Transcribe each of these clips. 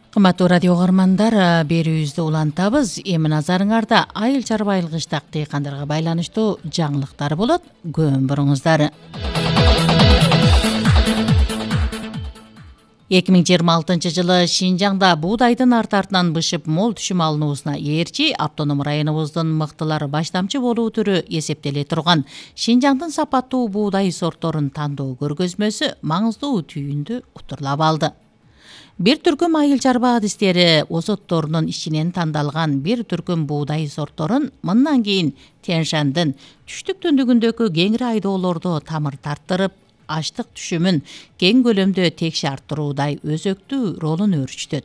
Кымбаттуу радио каармандар, берүүбүздү улантабыз. Эми назарыңарда айыл чарба айылгычтак дыйкандарга байланыштуу жаңылыктар болот. Көөн буруңуздар. 2026 жылы Шинжаңда буудайдын арты-артынан бышып мол түшүм алынуусуна ээрчи автоном районубуздун мыктылар баштамчы болуу түрү эсептеле турган Шинжаңдын сапаттуу буудай сортторун тандоо көргөзмөсү маңыздуу түйүндү утурлап алды. Бир түркүм айыл чарба адистери озотторунун ичинен тандалган бир түркүм буудай сортторун мындан кийин Тянь-Шандын түштүк түндүгүндөгү кеңири айдоолордо тамыр тарттырып, аштык түшүмүн кең көлөмдө текше арттыруудай өзөктүү ролун өөрчүтөт.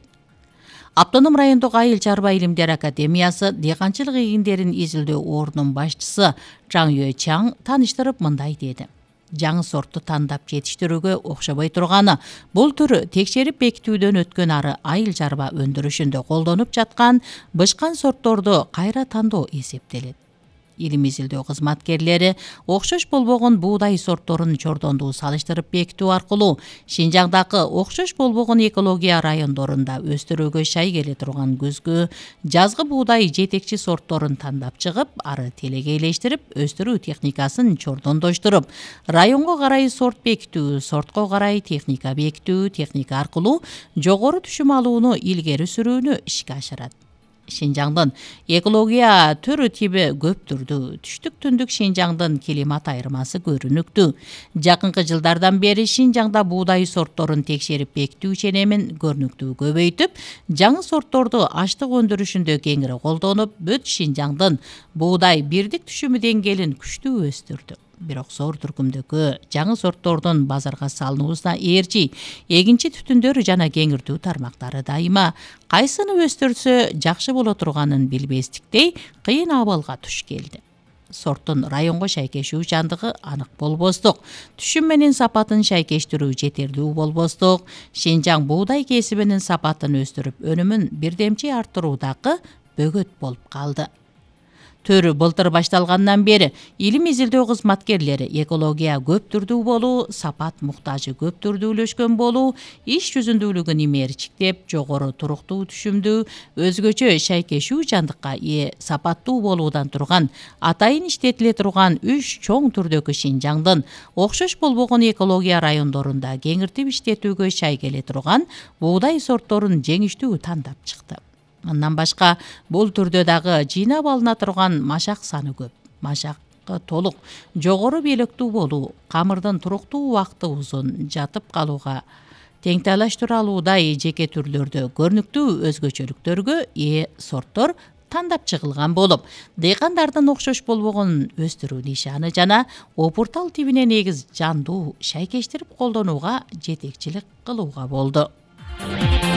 Автоном райондук айыл чарба илимдер академиясы дыйканчылык эгиндерин изилдөө ордунун башчысы Чаң Юэ Чаң тааныштырып мындай деди. Жаңы сортту тандап жетиштирүүгө окшобой турганы, бул түр текшерип бекитүүдөн өткөн ары айыл чарба өндүрүшүндө колдонуп жаткан бышкан сортторду кайра тандоо эсептелет. Илим изилдөө кызматкерлери окшош болбогон буудай сортторун чордондуу салыштырып бекитүү аркылуу Шинжаңдагы окшош болбогон экология райондорунда өстүрүүгө шай келе турган күзгү, жазгы буудай жетекчи сортторун тандап чыгып, ары телегейлештирип, өстүрүү техникасын чордондоштуруп, районго карай сорт бекитүү, сортко карай техника бекитүү, техника аркылуу жогору түшүм алууну илгери сүрүүнү ишке ашырат. Шинжаңдын экология түрү тиби көп түрдүү. Түштүк түндүк Шинжаңдын климат айырмасы көрүнүктүү. Жакынкы жылдардан бери Шинжаңда буудай сортторун текшерип бекитүү ченемин көрүнүктүү көбөйтүп, жаңы сортторду аштык өндүрүшүндө кеңири колдонуп, бүт Шинжаңдын буудай бирдик түшүмү деңгээлин күчтүү өстүрдү. Бирок зор түркүмдөгү жаңы сорттордун базарга салынуусуна ээрчи эгинчи түтүндөр жана кеңиртүү тармактары дайыма кайсыны өстүрсө жакшы боло турганын билбестиктей кыйын абалга туш келди. Сорттун районго шайкешүү жандыгы анык болбостук, түшүм менен сапатын шайкештирүү жетерлүү болбостук, Шинжаң буудай кесибинин сапатын өстүрүп, өнүмүн бирдемчи арттыруудагы бөгөт болуп калды. Төрү былтыр башталгандан бери илим изилдөө кызматкерлери экология көп түрдүү болуу, сапат муктажы көп түрдүүлөшкөн болуу, иш жүзүндүүлүгүн имээрчиктеп, жогору туруктуу түшүмдүү, өзгөчө шайкешүү жандыкка ээ сапаттуу болуудан турган, атайын иштетиле турган 3 чоң түрдөгү Шинжаңдын окшош болбогон экология райондорунда кеңиртип иштетүүгө шай келе турган буудай сортторун жеңиштүү тандап чыкты. Мындан башка, бул түрдө дагы жыйнап алына турган машак саны көп. Машакы толук, жогору белектүү болуу, камырдын туруктуу убакыты узун, жатып калууга теңтайлаштыра алуудай жеке түрлөрдө көрүнүктүү өзгөчөлүктөргө ээ сорттор тандап чыгылган болуп, дыйкандардын окшош болбогон өстүрүү нишаны жана опуртал тибине негиз жандуу шайкештирип колдонууга жетекчилик кылууга болду.